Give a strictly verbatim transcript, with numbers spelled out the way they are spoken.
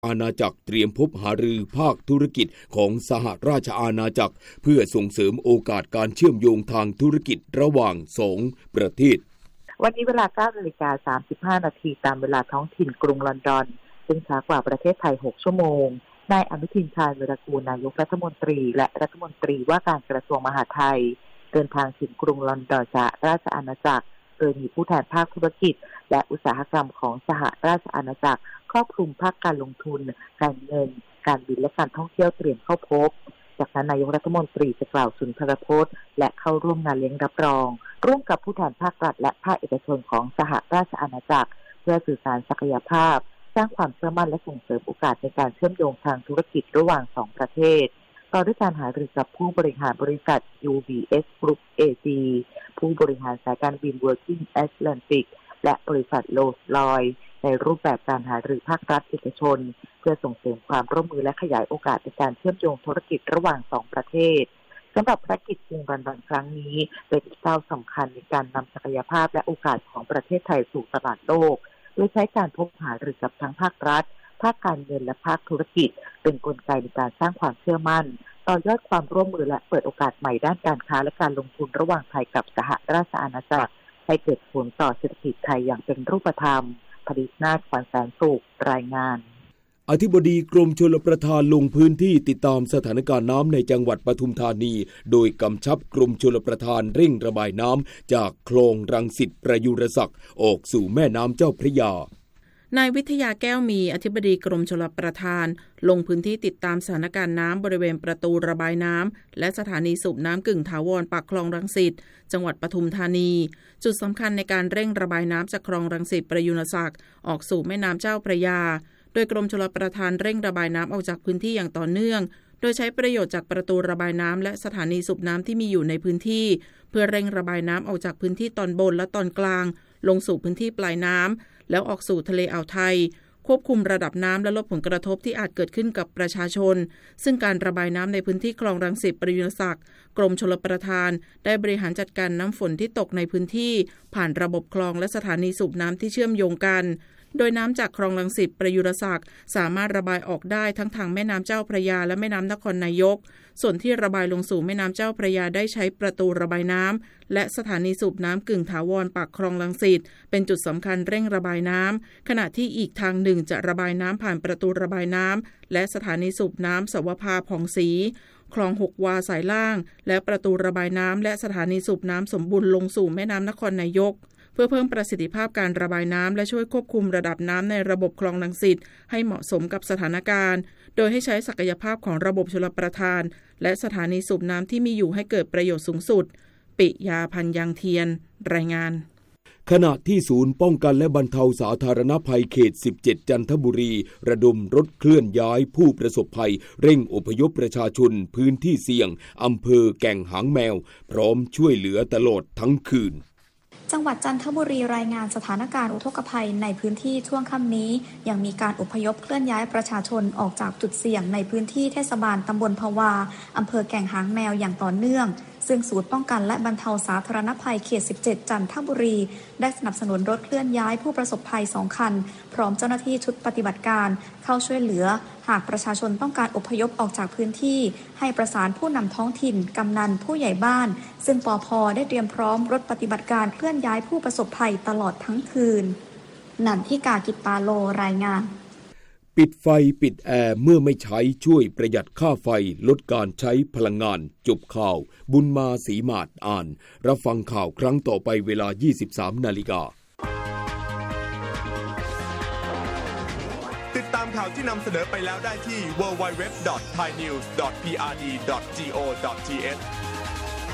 อาณาจักรเตรียมพบหารือภาคธุรกิจของสหราชอาณาจักรเพื่อส่งเสริมโอกาสการเชื่อมโยงทางธุรกิจระหว่างสองประเทศวันนี้เวลา เก้านาฬิกาสามสิบห้านาทีตามเวลาท้องถิ่นกรุงลอนดอนซึ่งช้ากว่าประเทศไทยหกชั่วโมงนายอนุทินชาญวีรกูลนายกรัฐมนตรีและรัฐมนตรีว่าการกระทรวงมหาดไทยเดินทางถึงกรุงลอนดอนสหราชอาณาจักรโดยมีผู้แทนภาคธุรกิจและอุตสาหกรรมของสหราชอาณาจักรครอบคลุมภาคการลงทุนการเงินการบินและการท่องเที่ยวเตรียมเข้าพบจากนั้นนายกรัฐมนตรีจะกล่าวสุนทรพจน์และเข้าร่วมงานเลี้ยงรับรองร่วมกับผู้แทนภาครัฐและภาคเอกชนของสหราชอาณาจักรเพื่อสื่อสารศักยภาพสร้างความเชื่อมั่นและส่งเสริมโอกาสในการเชื่อมโยงทางธุรกิจระหว่างสองประเทศต่อด้วยการหารือกับผู้บริหารบริษัท ยู บี เอส Group เอ จี ผู้บริหารสายการบิน Virgin Atlantic และบริษัท Rolls-Royce ในรูปแบบการหารือภาครัฐเอกชนเพื่อส่งเสริมความร่วมมือและขยายโอกาสในการเชื่อมโยงธุรกิจระหว่างสองประเทศสำหรับภารกิจกรุงลอนดอนครั้งนี้เป็นก้าวสำคัญในการนำศักยภาพและโอกาสของประเทศไทยสู่ตลาดโลกโดยใช้การพบหารือกับทั้งภาครัฐภาคการเงินและภาคธุรกิจเป็นกลไกในการสร้างความเชื่อมั่นต่อยอดความร่วมมือและเปิดโอกาสใหม่ด้านการค้าและการลงทุนระหว่างไทยกับสหราชอาณาจักรให้เกิดผลต่อเศรษฐกิจไทยอย่างเป็นรูปธรรมผลิตนาถ ขวัญแสนสุขรายงานอธิบดีกรมชลประทานลงพื้นที่ติดตามสถานการณ์น้ำในจังหวัดปทุมธานีโดยกำชับกรมชลประทานเร่งระบายน้ำจากคลองรังสิตประยุรศักดิ์ออกสู่แม่น้ำเจ้าพระยานายวิทยาแก้วมีอธิบดีกรมชลประทานลงพื้นที่ติดตามสถานการณ์น้ำบริเวณประตูระบายน้ำและสถานีสูบน้ำกึ่งถาวรปากคลองรังสิตจังหวัดปทุมธานีจุดสำคัญในการเร่งระบายน้ำจากคลองรังสิตประยุรศักดิ์ออกสู่แม่น้ำเจ้าพระยาโดยกรมชลประทานเร่งระบายน้ำออกจากพื้นที่อย่างต่อเนื่องโดยใช้ประโยชน์จากประตูระบายน้ำและสถานีสูบน้ำที่มีอยู่ในพื้นที่เพื่อเร่งระบายน้ำออกจากพื้นที่ตอนบนและตอนกลางลงสู่พื้นที่ปลายน้ำแล้วออกสู่ทะเลอ่าวไทยควบคุมระดับน้ำและลดผลกระทบที่อาจเกิดขึ้นกับประชาชนซึ่งการระบายน้ำในพื้นที่คลองรังสิตประยุรศักดิ์กรมชลประทานได้บริหารจัดการน้ำฝนที่ตกในพื้นที่ผ่านระบบคลองและสถานีสูบน้ำที่เชื่อมโยงกันโดยน้ำจากคลองรังสิตประยุรศักดิ์สามารถระบายออกได้ทั้งทางแม่น้ำเจ้าพระยาและแม่น้ำนครนายกส่วนที่ระบายลงสู่แม่น้ำเจ้าพระยาได้ใช้ประตูระบายน้ำและสถานีสูบน้ำกึ่งถาวรปากคลองรังสิตเป็นจุดสำคัญเร่งระบายน้ำขณะที่อีกทางหนึ่งจะระบายน้ำผ่านประตูระบายน้ำและสถานีสูบน้ำสวภาผ่องศรีคลองหกวาสายล่างและประตูระบายน้ำและสถานีสูบน้ำสมบูรณ์ลงสู่แม่น้ำนครนายกเพื่อเพิ่มประสิทธิภาพการระบายน้ำและช่วยควบคุมระดับน้ำในระบบคลองรังสิตให้เหมาะสมกับสถานการณ์โดยให้ใช้ศักยภาพของระบบชลประทานและสถานีสูบน้ำที่มีอยู่ให้เกิดประโยชน์สูงสุดปิยาพันธ์ยังเทียนรายงานขณะที่ศูนย์ป้องกันและบรรเทาสาธารณภัยเขตสิบเจ็ดจันทบุรีระดมรถเคลื่อนย้ายผู้ประสบภัยเร่งอพยพประชาชนพื้นที่เสี่ยงอำเภอแก่งหางแมวพร้อมช่วยเหลือตลอดทั้งคืนจังหวัดจันทบุรีรายงานสถานการณ์อุทกภัยในพื้นที่ช่วงค่ำนี้ยังมีการอพยพเคลื่อนย้ายประชาชนออกจากจุดเสี่ยงในพื้นที่เทศบาลตำบลภวาอำเภอแก่งหางแมวอย่างต่อเนื่องซึ่งศูนย์ป้องกันและบรรเทาสาธารณภัยเขตสิบเจ็ดจันทบุรีได้สนับสนุนรถเคลื่อนย้ายผู้ประสบภัยสองคันพร้อมเจ้าหน้าที่ชุดปฏิบัติการเข้าช่วยเหลือหากประชาชนต้องการอพยพออกจากพื้นที่ให้ประสานผู้นำท้องถิ่นกำนันผู้ใหญ่บ้านซึ่งปภ.ได้เตรียมพร้อมรถปฏิบัติการเคลื่อนย้ายผู้ประสบภัยตลอดทั้งคืนนันทิกากิจปาโลรายงานปิดไฟปิดแอร์เมื่อไม่ใช้ช่วยประหยัดค่าไฟลดการใช้พลังงานจบข่าวบุญมาศรีมาศอ่านรับฟังข่าวครั้งต่อไปเวลา ยี่สิบสามนาฬิกาติดตามข่าวที่นำเสนอไปแล้วได้ที่ ดับเบิลยู ดับเบิลยู ดับเบิลยู ดอท ไทยนิวส์ ดอท พี อาร์ ดี ดอท จี โอ ดอท ที เอช